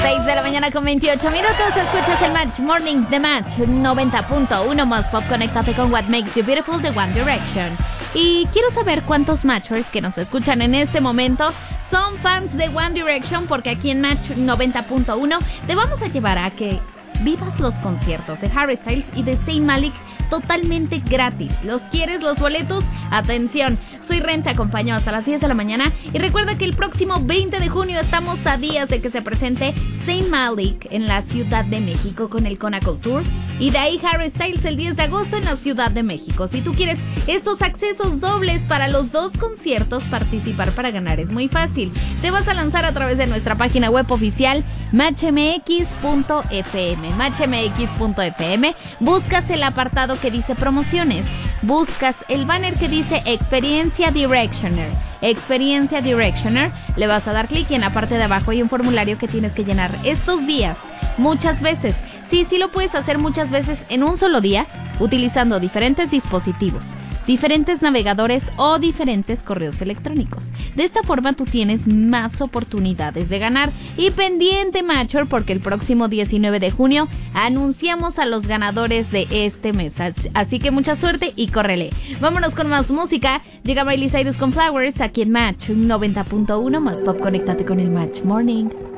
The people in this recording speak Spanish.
6 de la mañana con 28 minutos. Escuchas el Match Morning de Match 90.1 más pop. Conéctate con What Makes You Beautiful de One Direction. Y quiero saber cuántos Matchers que nos escuchan en este momento son fans de One Direction, porque aquí en Match 90.1 te vamos a llevar a que vivas los conciertos de Harry Styles y de Zayn Malik totalmente gratis. ¿Los quieres los boletos? Atención, soy Ren, te acompaño hasta las 10 de la mañana y recuerda que el próximo 20 de junio estamos a días de que se presente Zayn Malik en la Ciudad de México con el Conaco Tour, y de ahí Harry Styles el 10 de agosto en la Ciudad de México. Si tú quieres estos accesos dobles para los dos conciertos, participar para ganar es muy fácil. Te vas a lanzar a través de nuestra página web oficial matchmx.fm. matchmx.fm, buscas el apartado que dice promociones, buscas el banner que dice Experiencia Directioner. Experiencia Directioner, le vas a dar clic y en la parte de abajo hay un formulario que tienes que llenar estos días, muchas veces. Sí lo puedes hacer muchas veces en un solo día, utilizando diferentes dispositivos, diferentes navegadores o diferentes correos electrónicos. De esta forma tú tienes más oportunidades de ganar. Y pendiente, Matcher, porque el próximo 19 de junio anunciamos a los ganadores de este mes. Así que mucha suerte y córrele. Vámonos con más música. Llega Miley Cyrus con Flowers aquí en Match 90.1 más pop. Conéctate con el Match Morning.